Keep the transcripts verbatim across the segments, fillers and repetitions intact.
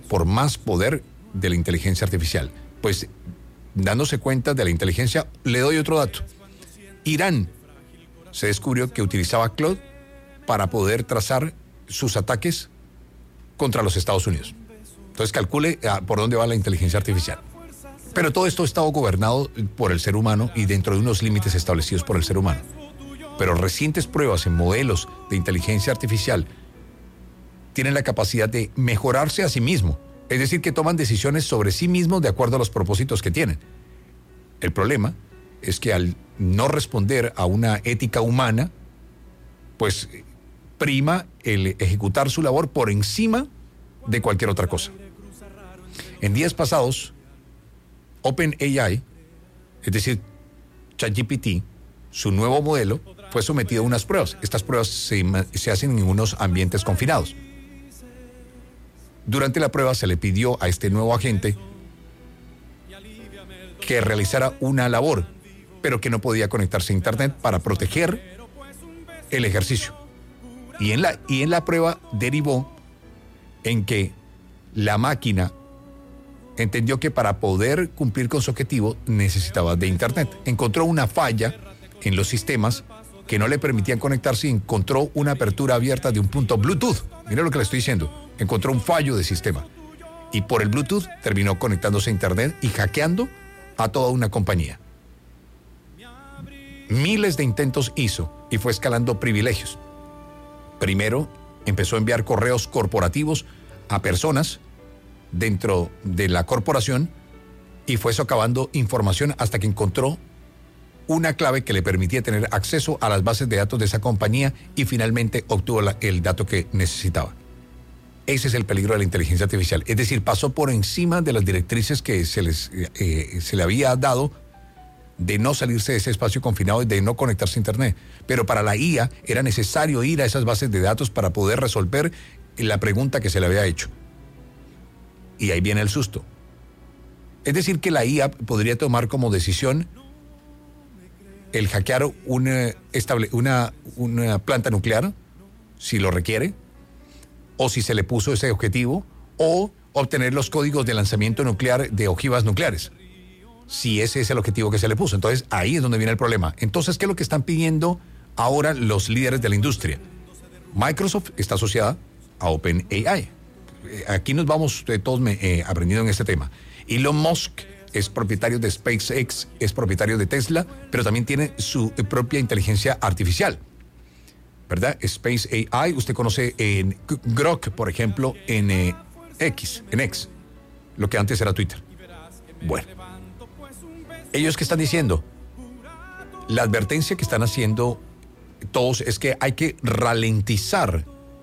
por más poder de la inteligencia artificial. Pues, dándose cuenta de la inteligencia, le doy otro dato. Irán se descubrió que utilizaba Claude para poder trazar sus ataques contra los Estados Unidos. Entonces calcule ah, por dónde va la inteligencia artificial. Pero todo esto ha estado gobernado por el ser humano y dentro de unos límites establecidos por el ser humano. Pero recientes pruebas en modelos de inteligencia artificial tienen la capacidad de mejorarse a sí mismo. Es decir, que toman decisiones sobre sí mismos de acuerdo a los propósitos que tienen. El problema es que al no responder a una ética humana, pues prima el ejecutar su labor por encima de cualquier otra cosa. En días pasados, OpenAI, es decir, ChatGPT, su nuevo modelo, fue sometido a unas pruebas. Estas pruebas se, se hacen en unos ambientes confinados. Durante la prueba se le pidió a este nuevo agente que realizara una labor, pero que no podía conectarse a Internet para proteger el ejercicio. Y en la, y en la prueba derivó en que la máquina entendió que para poder cumplir con su objetivo necesitaba de Internet. Encontró una falla en los sistemas que no le permitían conectarse y encontró una apertura abierta de un punto Bluetooth. Mira lo que le estoy diciendo. Encontró un fallo de sistema. Y por el Bluetooth terminó conectándose a Internet y hackeando a toda una compañía. Miles de intentos hizo y fue escalando privilegios. Primero empezó a enviar correos corporativos a personas dentro de la corporación y fue socavando información hasta que encontró una clave que le permitía tener acceso a las bases de datos de esa compañía y finalmente obtuvo la, el dato que necesitaba. Ese es el peligro de la inteligencia artificial. Es decir, pasó por encima de las directrices que se, les, eh, se le había dado de no salirse de ese espacio confinado y de no conectarse a Internet. Pero para la I A era necesario ir a esas bases de datos para poder resolver la pregunta que se le había hecho. Y ahí viene el susto. Es decir, que la I A podría tomar como decisión el hackear una, estable, una, una planta nuclear, si lo requiere, o si se le puso ese objetivo, o obtener los códigos de lanzamiento nuclear de ojivas nucleares, si ese es el objetivo que se le puso. Entonces, ahí es donde viene el problema. Entonces, ¿qué es lo que están pidiendo ahora los líderes de la industria? Microsoft está asociada a OpenAI. Aquí nos vamos eh, todos eh, aprendiendo en este tema. Elon Musk es propietario de SpaceX, es propietario de Tesla, pero también tiene su eh, propia inteligencia artificial, ¿verdad? Space A I, usted conoce en Grok, por ejemplo, en eh, X, en X, lo que antes era Twitter. Bueno, ellos que están diciendo, la advertencia que están haciendo todos es que hay que ralentizar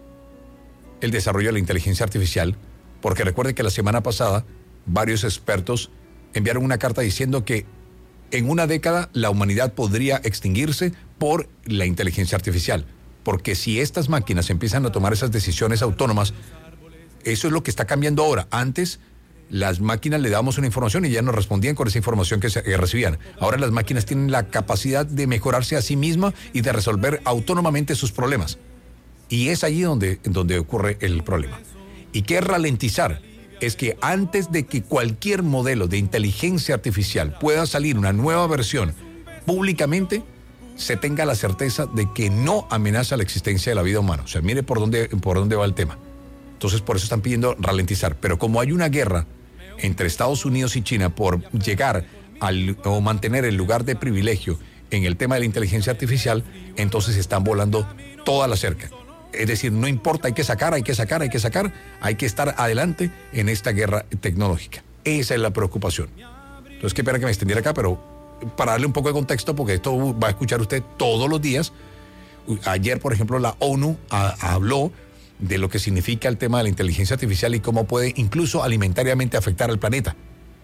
el desarrollo de la inteligencia artificial, porque recuerde que la semana pasada varios expertos enviaron una carta diciendo que en una década la humanidad podría extinguirse por la inteligencia artificial, porque si estas máquinas empiezan a tomar esas decisiones autónomas, eso es lo que está cambiando ahora. Antes las máquinas le dábamos una información y ya nos respondían con esa información que, se, que recibían. Ahora las máquinas tienen la capacidad de mejorarse a sí mismas y de resolver autónomamente sus problemas. Y es allí donde, donde ocurre el problema. ¿Y qué es ralentizar? Es que antes de que cualquier modelo de inteligencia artificial pueda salir una nueva versión públicamente, se tenga la certeza de que no amenaza la existencia de la vida humana. O sea, mire por dónde, por dónde va el tema. Entonces, por eso están pidiendo ralentizar. Pero como hay una guerra entre Estados Unidos y China por llegar al, o mantener el lugar de privilegio en el tema de la inteligencia artificial, entonces están volando toda la cerca. Es decir, no importa, hay que sacar, hay que sacar, hay que sacar, hay que estar adelante en esta guerra tecnológica. Esa es la preocupación. Entonces, qué pena que me extendiera acá, pero para darle un poco de contexto, porque esto va a escuchar usted todos los días. Ayer, por ejemplo, la ONU a, habló de lo que significa el tema de la inteligencia artificial y cómo puede incluso alimentariamente afectar al planeta.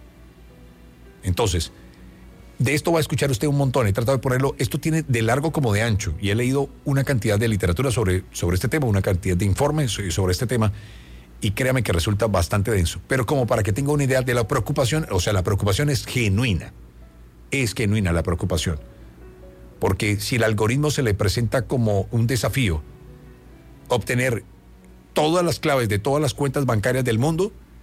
Entonces, de esto va a escuchar usted un montón. He tratado de ponerlo, esto tiene de largo como de ancho, y he leído una cantidad de literatura sobre, sobre este tema, una cantidad de informes sobre este tema, y créame que resulta bastante denso. Pero como para que tenga una idea de la preocupación, o sea, la preocupación es genuina, es genuina la preocupación. Porque si el algoritmo se le presenta como un desafío, obtener todas las claves de todas las cuentas bancarias del mundo,